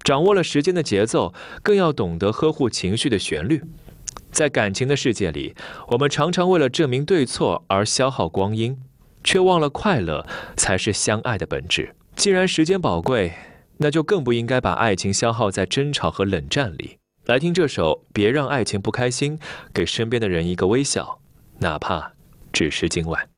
掌握了时间的节奏，更要懂得呵护情绪的旋律。在感情的世界里，我们常常为了证明对错而消耗光阴，却忘了快乐才是相爱的本质。既然时间宝贵，那就更不应该把爱情消耗在争吵和冷战里。来听这首《别让爱情不开心》，给身边的人一个微笑，哪怕只是今晚。